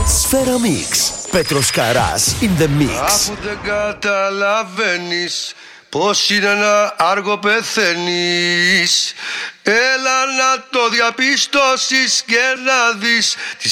Σφαίρα Mix. Πέτρος Καράς in the mix. Αφού δεν καταλαβαίνεις πως είναι να άργο πεθαίνεις, έλα να το διαπιστώσεις και να δεις τι